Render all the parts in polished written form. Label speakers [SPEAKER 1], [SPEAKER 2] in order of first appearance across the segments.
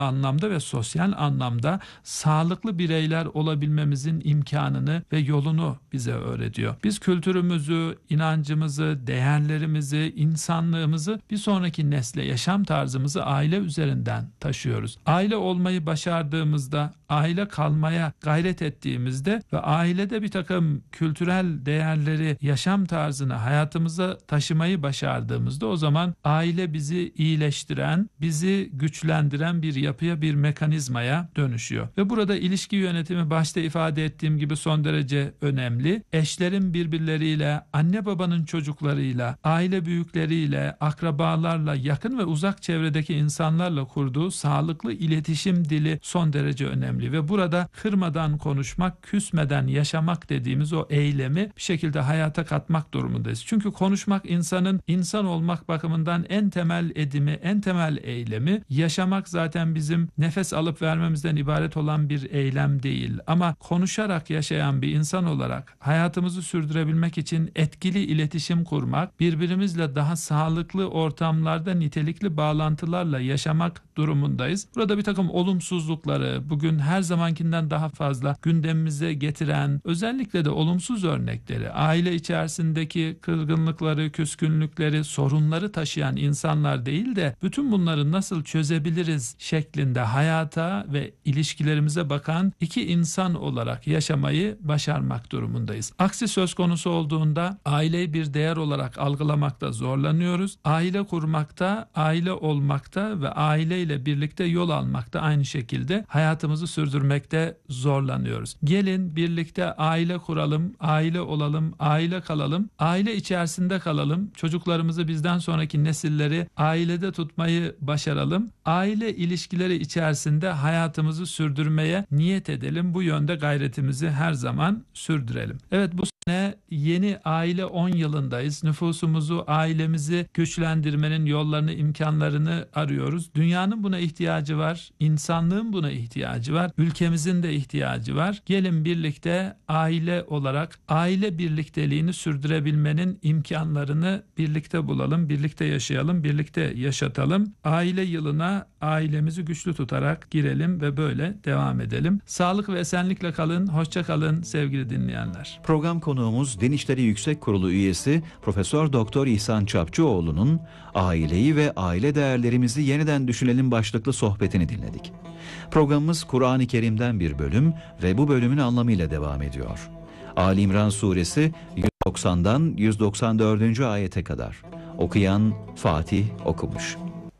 [SPEAKER 1] anlamda ve sosyal anlamda sağlıklı bireyler olabilmemizin imkanını ve yolunu bize öğretiyor. Biz kültürümüzü, inancımızı, değerlerimizi, insanlığımızı bir sonraki nesle, yaşam tarzımızı aile üzerinden taşıyoruz. Aile olmayı başardığımızda, aile kalmaya gayret ettiğimizde ve ailede bir takım kültürel değerleri, yaşam tarzını hayatımıza taşımayı başardığımızda o zaman aile bizi iyileştiren, bizi güçlendiren bir yapıya, bir mekanizmaya dönüşüyor. Ve burada ilişki yönetimi başta ifade ettiğim gibi son derece önemli. Eşlerin birbirleriyle, anne babanın çocuklarıyla, aile büyükleriyle, akrabalarla, yakın ve uzak çevredeki insanlarla kurduğu sağlıklı iletişim dili son derece önemli. Ve burada kırmadan konuşmak, küsmeden yaşamak dediğimiz o eylemi bir şekilde hayata katmak durumundayız. Çünkü konuşmak insanın insan olmak bakımından en temel edimi, en temel eylemi. Yaşamak zaten bizim nefes alıp vermemizden ibaret olan bir eylem değil. Ama konuşarak yaşayan bir insan olarak hayatımızı sürdürebilmek için etkili iletişim kurmak, birbirimizle daha sağlıklı ortamlarda nitelikli bağlantılarla yaşamak durumundayız. Burada bir takım olumsuzlukları, bugün her zamankinden daha fazla gündemimize getiren, özellikle de olumsuz örnekleri, aile içerisindeki kırgınlıkları, küskünlükleri, sorunları taşıyan insanlar değil de bütün bunları nasıl çözebiliriz şeklinde hayata ve ilişkilerimize bakan iki insan olarak yaşamayı başarmak durumundayız. Aksi söz konusu olduğunda aileyi bir değer olarak algılamakta zorlanıyoruz. Aile kurmakta, aile olmakta ve aileyle birlikte yol almakta aynı şekilde hayatımızı sürdürmekte zorlanıyoruz. Gelin birlikte aile kuralım, aile olalım, aile kalalım, aile içerisinde kalalım, çocuklarımızı bizden sonraki nesilleri ailede tutmayı başaralım, aile ilişkileri içerisinde hayatımızı sürdürmeye niyet edelim, bu yönde gayretimizi her zaman sürdürelim. Evet, bu sene yeni aile 10 yılındayız. Nüfusumuzu, ailemizi güçlendirmenin yollarını, imkanlarını arıyoruz. Dünyanın buna ihtiyacı var, insanlığın buna ihtiyacı var, ülkemizin de ihtiyacı var. Gelin birlikte aile olarak aile birlikteliğini sürdürebilmenin imkanlarını birlikte bulalım, birlikte yaşayalım, birlikte yaşatalım. Aile yılına ailemizi güçlü tutarak girelim ve böyle devam edelim. Sağlık ve esenlikle kalın, hoşça kalın sevgili dinleyenler.
[SPEAKER 2] Program konuğumuz Din İşleri Yüksek Kurulu üyesi Profesör Doktor İhsan Çapçıoğlu'nun aileyi ve aile değerlerimizi yeniden düşünelim başlıklı sohbetini dinledik. Programımız Kur'an-ı Kerim'den bir bölüm ve bu bölümün anlamıyla devam ediyor. Ali İmran Suresi 190'dan 194. ayete kadar. Okuyan Fatih okumuş.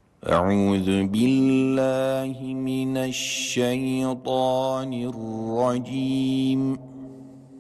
[SPEAKER 3] Euzu billahi mineşşeytanirracim.